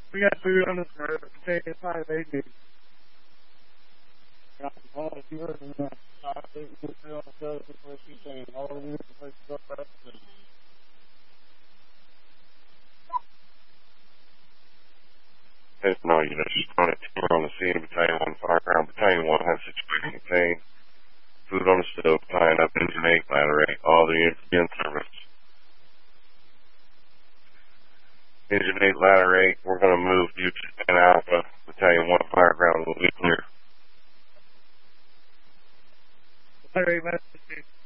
We got food on the server. Potato 580. Got the ball here and the shot that we put on the server for a few things. All we need is to go back to the No, you know, just on it. We're on the scene. Battalion 1 fireground. Battalion 1 has situation contained. Food on the stove. Tying up. Engine 8, ladder 8. All the units in service. Engine 8, ladder 8. We're going to move you to 10 Alpha. Battalion 1 fireground will be clear. ladder 8, ladder 6.